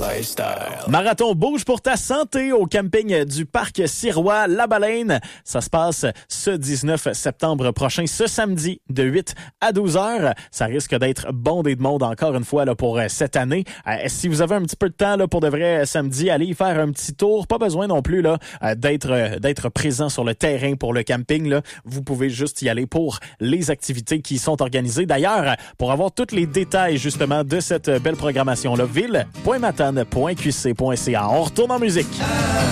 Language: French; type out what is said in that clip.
Marathon Bouge pour ta santé au camping du Parc Sirois La Baleine. Ça se passe ce 19 septembre prochain, ce samedi, de 8 à 12 heures. Ça risque d'être bondé de monde encore une fois là, pour cette année. Si vous avez un petit peu de temps là, pour de vrai samedi, allez y faire un petit tour. Pas besoin non plus là, d'être présent sur le terrain pour le camping. Là. Vous pouvez juste y aller pour les activités qui sont organisées. D'ailleurs, pour avoir tous les détails justement de cette belle programmation-là, ville.matane.qc.ca. On retourne en musique.